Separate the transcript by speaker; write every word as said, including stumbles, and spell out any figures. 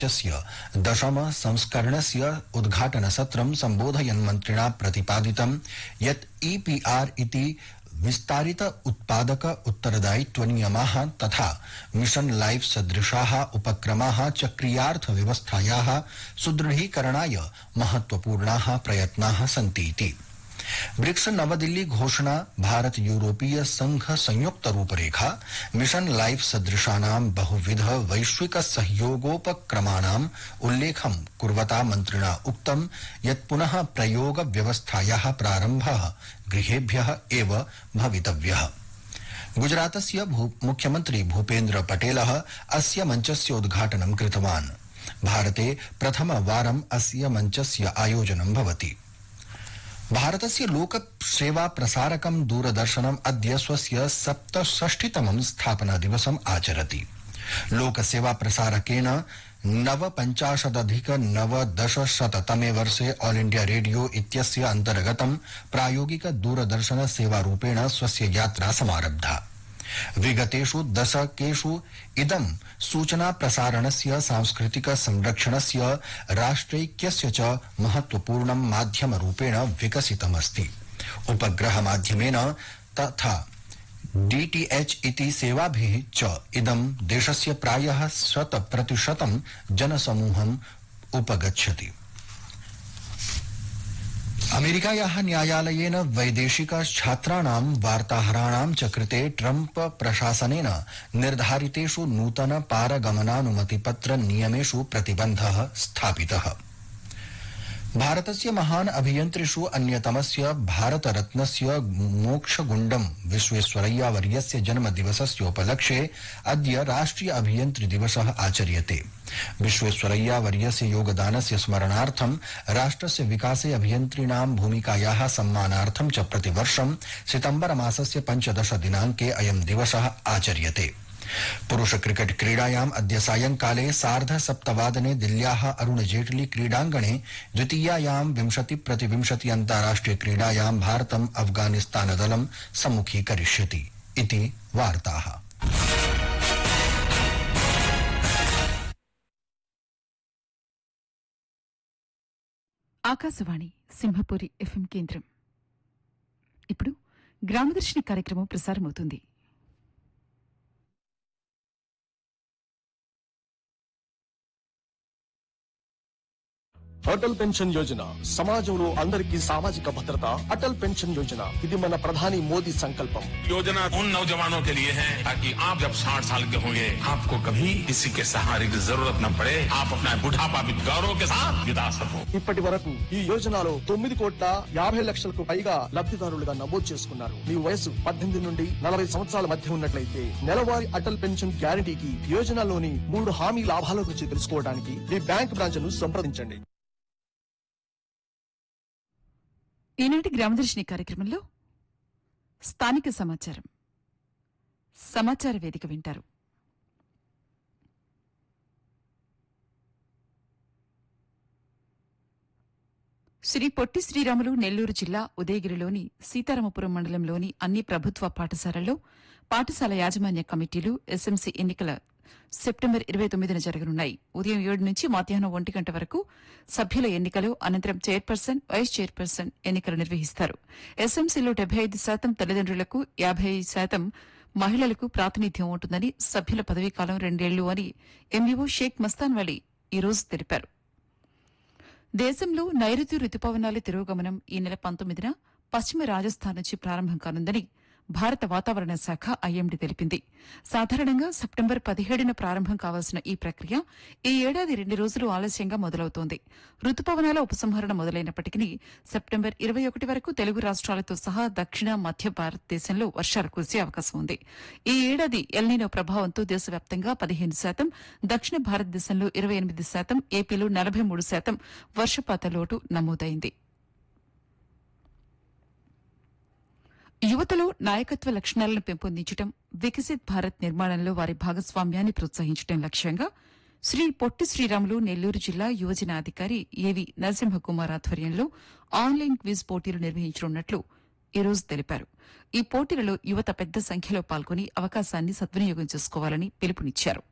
Speaker 1: स्य दशम संस्करणस्य उद्घाटनसत्रं सम्बोधयन् मन्त्रिणा प्रतिपादितं यत् ईपीआर इति विस्तारित उत्पादक उत्तरदायित्व नियमाः तथा मिशन लाइफ सदृशाः उपक्रमाः चक्रीयार्थव्यवस्थायाः सुदृढीकरणाय महत्वपूर्णाः प्रयत्नाः सन्ति इति। ब्रिक्स नवदिल्ली घोषणा भारत यूरोपीय संघ संयुक्त रूपरेखा मिशन लाइफ सदृशानां बहुविध वैश्विक सहयोगोपक्रमाणाम् उल्लेखं कुर्वता मन्त्रिणा उक्तं यत् पुनः प्रयोग व्यवस्थायाः प्रारम्भः गृहेभ्यः एव भवितव्यः। गुजरातस्य मुख्यमन्त्री भूपेन्द्र पटेलः अस्य मञ्चस्य उद्घाटनं कृतवान्। भारते प्रथमवारम् अस्य मञ्चस्य आयोजनं भवति। भारतस्य लोकसेवा प्रसारकं दूरदर्शनम् अद्य स्वस्य सप्तषष्टितमं स्थापना दिवसम् आचरति। लोकसेवा प्रसारकेण नवपञ्चाशदधिक नवदशशततमे वर्षे ऑल इंडिया रेडियो इत्यस्य अन्तर्गतं प्रायोगिक दूरदर्शन सेवारूपेण स्वस्य यात्रा समारब्धा। विगतेषु दशकेषु इदं सूचना प्रसारणस्य सांस्कृतिक संरक्षणस्य राष्ट्रैक्यस्य च महत्वपूर्णं माध्यमरूपेण विकसितमस्ति। उपग्रह माध्यमेन तथा डीटीएच इति सेवाभिः च इदं देशस्य प्रायः शतप्रतिशतं जनसमूहम् उपगच्छति। अमेरिकायाः न्यायालयेन वैदेशिक छात्राणां वार्ताहराणां च कृते ट्रम्प प्रशासनेन निर्धारितेषु नूतन पारगमनानुमतिपत्र नियमेषु प्रतिबन्धः स्थापितः। भारतस्य महान् अभियन्त्रिषु अन्यतमस्य भारतरत्नस्य मोक्षगुण्डं विश्वेश्वरय्या वर्यस्य जन्मदिवसस्योपलक्ष्ये अद्य राष्ट्रिय अभियन्त्रि दिवसः आचर्यते। विश्वेश्वरय्या वर्यस्य योगदानस्य स्मरणार्थं राष्ट्रस्य विकासे अभियन्त्रिणां भूमिकायाः सम्मानार्थं च प्रतिवर्षं सितम्बर मासस्य पञ्चदश दिनाङ्के अयं दिवसः आचर्यते। पुरुष क्रिकेट क्रीडायाम् अद्य सायंकाले सार्ध सप्तवादने दिल्ल्याः अरुण जेटली क्रीडाङ्गणे द्वितीयायां विंशति प्रतिविंशति अन्ताराष्ट्रिय क्रीडायां भारतम् अफगानिस्तानदलं सम्मुखीकरिष्यति इति वार्ताः।
Speaker 2: ఆకాశవాణి సింహపురి ఎఫ్ఎం కేంద్రం. ఇప్పుడు గ్రామదర్శిని కార్యక్రమం ప్రసారమవుతుంది.
Speaker 3: అటల్ పెన్షన్ యోజన సమాజంలో అందరికీ సామాజిక భద్రత. అటల్ పెన్షన్ యోజన ఇది మన ప్రధాని మోదీ సంకల్పం.
Speaker 4: योजना उन नौजवानों के लिए है ताकि आप जब साठ साल के होंगे आपको कभी किसी के सहारे की जरूरत न पड़े, आप अपना बुढ़ापा भी गौरव के साथ बिता सको।
Speaker 3: ఇప్పటి వరకు ఈ యోజనలో తొమ్మిది కోట్ల యాభై లక్షలకు పైగా లబ్ధిదారులుగా నమోదు చేసుకున్నారు. మీ వయసు పద్దెనిమిది నుండి నలభై సంవత్సరాల మధ్య ఉన్నట్లయితే నెలవారీ అటల్ పెన్షన్ గ్యారంటీకి యోజనలోని మూడు హామీ లాభాల గురించి తెలుసుకోవడానికి మీ బ్యాంక్ బ్రాంచ్ ను సంప్రదించండి.
Speaker 2: ఈనాటి గ్రామదర్శిని కార్యక్రమంలో స్థానిక సమాచారం, సమాచార వేదిక వింటారు. శ్రీ పొట్టి శ్రీరాములు నెల్లూరు జిల్లా ఉదయగిరిలోని సీతారామపురం మండలంలోని అన్ని ప్రభుత్వ పాఠశాలల్లో పాఠశాల యాజమాన్య కమిటీలు ఎస్ఎంసీ ఎన్నికల సెప్టెంబర్ ఇరవై తొమ్మిదిన జరగనున్నాయి. ఉదయం ఏడు నుంచి మధ్యాహ్నం ఒంటి గంట వరకు సభ్యుల ఎన్నికలు, అనంతరం చైర్పర్సన్, వైస్ చైర్పర్సన్ ఎన్నికలు నిర్వహిస్తారు. ఎస్ఎంసీలో డెబ్బై ఐదు శాతం తల్లిదండ్రులకు, యాబై ఐదు శాతం మహిళలకు ప్రాతినిధ్యం ఉంటుందని, సభ్యుల పదవీకాలం రెండేళ్లు అని ఎంఈఓ షేక్ మస్తాన్ వలీ ఈ రోజు తెలిపారు. దేశంలో నైరుతి రుతుపవనాల తిరోగమనం ఈ నెల పంతొమ్మిదిన పశ్చిమ రాజస్థాన్ నుంచి ప్రారంభం కానుందని భారత వాతావరణ శాఖ ఐఎండీ తెలిపింది. సాధారణంగా సెప్టెంబర్ పదిహేడున ప్రారంభం కావాల్సిన ఈ ప్రక్రియ ఈ ఏడాది రెండు రోజులు ఆలస్యంగా మొదలవుతోంది. రుతుపవనాల ఉపసంహరణ మొదలైనప్పటికీ సెప్టెంబర్ ఇరవై ఒకటి వరకు తెలుగు రాష్ట్రాలతో సహా దక్షిణ మధ్య భారతదేశంలో వర్షాలు కురిసే అవకాశం ఉంది. ఈ ఏడాది ఎల్నినో ప్రభావంతో దేశవ్యాప్తంగా పదిహేను శాతం, దక్షిణ భారతదేశంలో ఇరవై ఎనిమిది శాతం, ఏపీలో నలభై మూడు శాతం వర్షపాత లోటు నమోదైంది. యువతలో నాయకత్వ లక్షణాలను పెంపొందించడం, వికసిత్ భారత్ నిర్మాణంలో వారి భాగస్వామ్యాన్ని ప్రోత్సహించడం లక్ష్యంగా శ్రీ పొట్టి శ్రీరాములు నెల్లూరు జిల్లా యువజన అధికారి ఏవి నరసింహకుమార్ ఆధ్వర్యంలో ఆన్లైన్ క్విజ్ పోటీలు నిర్వహించనున్నట్లు ఈ రోజు తెలిపారు. ఈ పోటీలలో యువత పెద్ద సంఖ్యలో పాల్గొని అవకాశాన్ని సద్వినియోగం చేసుకోవాలని పిలుపునిచ్చారు.